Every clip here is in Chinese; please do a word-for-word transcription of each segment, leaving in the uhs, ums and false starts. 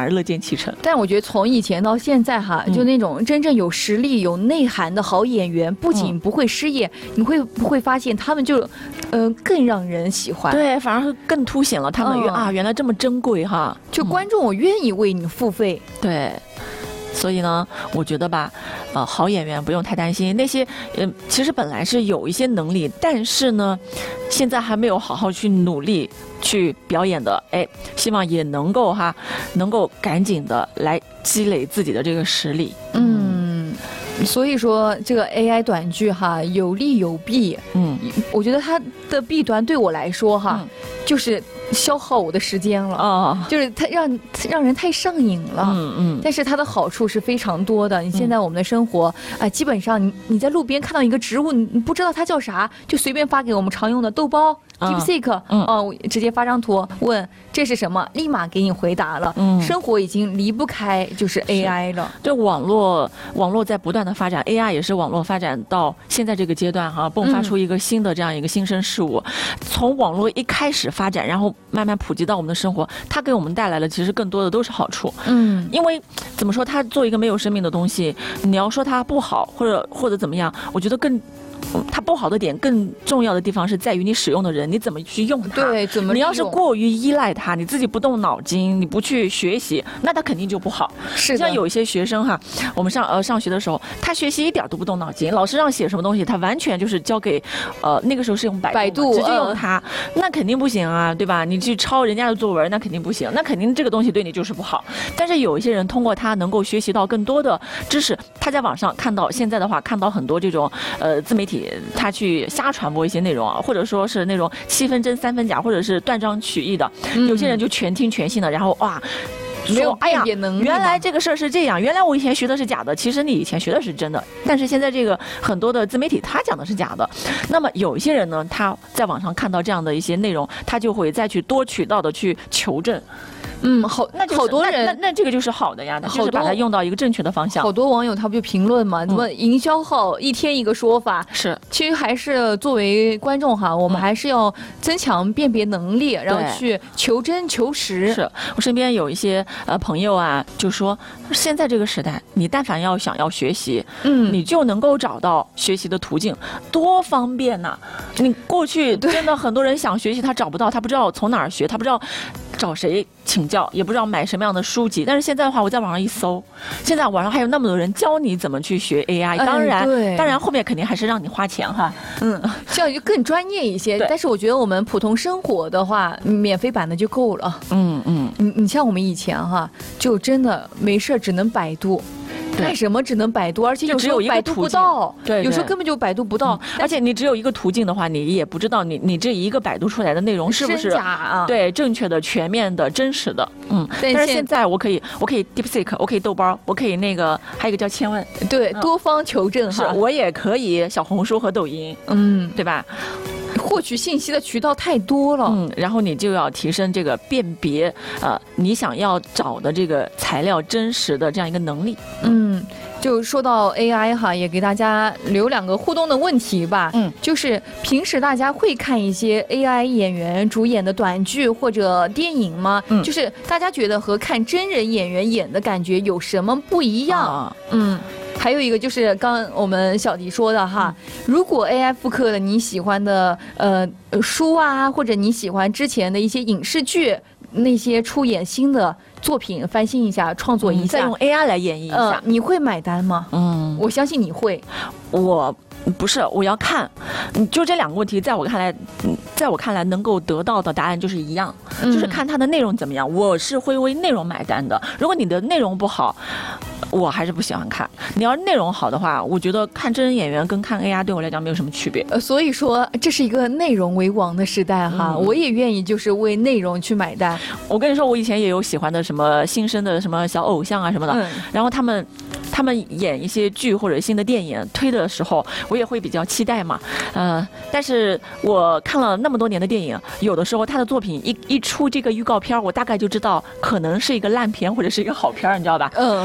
而乐见其成。 但我觉得从以前到现在哈，就那种真正有实力、有内涵的好演员，不仅不会失业，嗯、你会不会发现他们就，呃，更让人喜欢？ 对，反而更凸显了他们、嗯、啊，原来这么珍贵哈！ 就观众我愿意为你付费。 嗯、对。所以呢，我觉得吧，呃，好演员不用太担心那些，呃，其实本来是有一些能力，但是呢，现在还没有好好去努力去表演的，哎，希望也能够哈，能够赶紧的来积累自己的这个实力。 嗯，所以说这个 A I 短剧哈，有利有弊。嗯，我觉得它的弊端对我来说哈，嗯、就是消耗我的时间了啊， oh. 就是它让让人太上瘾了。嗯嗯。但是它的好处是非常多的。你现在我们的生活啊、嗯呃，基本上你你在路边看到一个植物，你你不知道它叫啥，就随便发给我们常用的豆包。DeepSeek， 嗯，哦，直接发张图问这是什么，立马给你回答了。嗯，生活已经离不开就是 A I 了。 这网络网络在不断的发展 ，A I 也是网络发展到现在这个阶段哈，迸发出一个新的这样一个新生事物。嗯、从网络一开始发展，然后慢慢普及到我们的生活，它给我们带来的其实更多的都是好处。嗯，因为怎么说，它作为一个没有生命的东西，你要说它不好或者或者怎么样，我觉得更。它不好的点，更重要的地方是在于你使用的人，你怎么去用它？ 对，怎么？ 你要是过于依赖它，你自己不动脑筋，你不去学习，那它肯定就不好。 是的， 像有一些学生哈，我们上呃上学的时候，他学习一点都不动脑筋，老师让写什么东西，他完全就是交给，呃那个时候是用百度， 百度直接用它，呃、那肯定不行啊，对吧？你去抄人家的作文，那肯定不行，那肯定这个东西对你就是不好。但是有一些人通过它能够学习到更多的知识，他在网上看到现在的话，看到很多这种呃自媒体，他去。瞎传播一些内容啊，或者说是那种七分真三分假，或者是断章取义的，嗯、有些人就全听全信的，然后哇。 没有辨别能力， 原来这个事儿是这样，原来我以前学的是假的，其实你以前学的是真的，但是现在这个很多的自媒体他讲的是假的。那么有一些人呢，他在网上看到这样的一些内容，他就会再去多渠道的去求证。嗯，好，那好多人，那 那, 那这个就是好的呀，就是把它用到一个正确的方向。 好多网友他不就评论嘛，怎么营销号一天一个说法？ 是， 其实还是作为观众哈，我们还是要增强辨别能力，然后去求真求实。 是我身边有一些呃朋友啊，就说现在这个时代，你但凡要想要学习，嗯，你就能够找到学习的途径，多方便呐、啊！你过去真的很多人想学习，他找不到，他不知道从哪儿学，他不知道找谁请教，也不知道买什么样的书籍。但是现在的话，我在网上一搜，现在网上还有那么多人教你怎么去学 A I。当然，哎、当然后面肯定还是让你花钱哈。 嗯，这样就更专业一些。但是我觉得我们普通生活的话，免费版的就够了。嗯嗯，你你像我们以前哈，就真的没事只能百度。干什么只能百度，而且有时候百度不到， 对， 有时候根本就百度不到、 嗯。而且你只有一个途径的话，你也不知道你你这一个百度出来的内容是不是假啊？ 对，正确的、全面的、真实的。嗯，但是现在我可以，我可以 DeepSeek， 我可以豆包，我可以那个，还有一个叫千问， 对，多方求证哈。 是，我也可以小红书和抖音，嗯，对吧？ 获取信息的渠道太多了， 嗯，然后你就要提升这个辨别，呃，你想要找的这个材料真实的这样一个能力。嗯， 就说到 A I 哈，也给大家留两个互动的问题吧。嗯，就是平时大家会看一些 A I 演员主演的短剧或者电影吗？嗯，就是大家觉得和看真人演员演的感觉有什么不一样？啊、嗯。还有一个就是刚我们小迪说的哈，如果 A I 复刻了你喜欢的呃书啊，或者你喜欢之前的一些影视剧，那些出演新的作品翻新一下，创作一下， 再用 A I 来演绎一下、呃， 你会买单吗？嗯，我相信你会。 我不是，我要看。就这两个问题，在我看来，在我看来能够得到的答案就是一样，嗯、就是看它的内容怎么样。我是会为内容买单的。如果你的内容不好，我还是不喜欢看。你要内容好的话，我觉得看真人演员跟看 A I 对我来讲没有什么区别。 呃，所以说这是一个内容为王的时代哈，嗯、我也愿意就是为内容去买单。 我跟你说，我以前也有喜欢的什么新生的什么小偶像啊什么的，嗯、然后他们他们演一些剧或者新的电影推的时候，我也会比较期待嘛。呃，但是我看了那么多年的电影，有的时候他的作品一一出这个预告片，我大概就知道可能是一个烂片或者是一个好片，你知道吧？嗯嗯。然后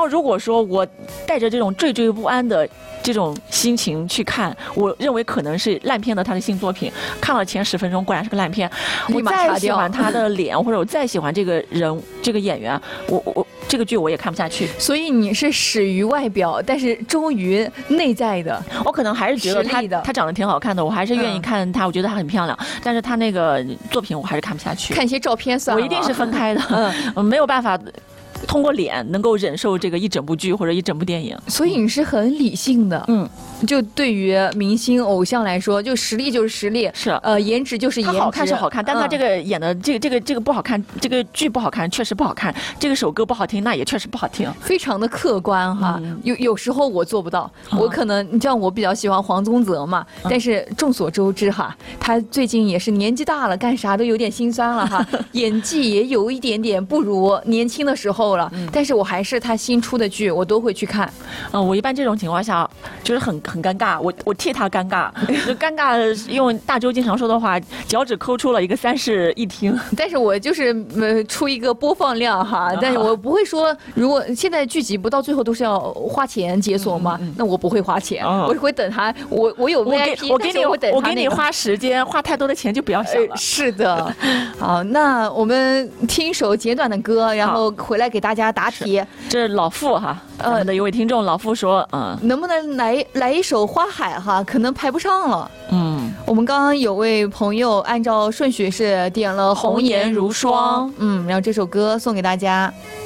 后如果说我带着这种惴惴不安的这种心情去看，我认为可能是烂片的他的新作品，看了前十分钟果然是个烂片，我再喜欢他的脸或者我再喜欢这个人这个演员，我我这个剧我也看不下去。 所以你是始于外表，但是忠于内在的。 我可能还是觉得他他长得挺好看的，我还是愿意看他，我觉得他很漂亮，但是他那个作品我还是看不下去。 看一些照片算了， 我一定是分开的，嗯，没有办法通过脸能够忍受这个一整部剧或者一整部电影。 所以你是很理性的，嗯。就对于明星偶像来说，就实力就是实力， 是呃颜值就是颜值， 好看是好看，但他这个演的这个这个这个不好看，这个剧不好看，确实不好看，这个首歌不好听，那也确实不好听， 非常的客观哈。嗯、有有时候我做不到，嗯、我可能你像我比较喜欢黄宗泽嘛，嗯、但是众所周知哈，他最近也是年纪大了，干啥都有点心酸了哈，演技也有一点点不如年轻的时候了，嗯、但是我还是他新出的剧我都会去看。 嗯，我一般这种情况下就是很。很尴尬，我我替他尴尬，就尴尬用大周经常说的话，脚趾抠出了一个三室一厅。 但是我就是呃出一个播放量哈，但是我不会说，如果现在剧集不到最后都是要花钱解锁嘛，嗯嗯、那我不会花钱，嗯、我会等他，我我有 V I P， 我给你我等他、那个、 我给你花时间，花太多的钱就不要想了。 呃、是的，好，那我们听一首简短的歌，然后回来给大家答题。 这是老傅哈，呃，我们的一位听众老傅说，嗯， 能不能来来一首《花海》哈？可能排不上了。嗯，我们刚刚有位朋友按照顺序是点了《红颜如霜》，嗯，然后这首歌送给大家。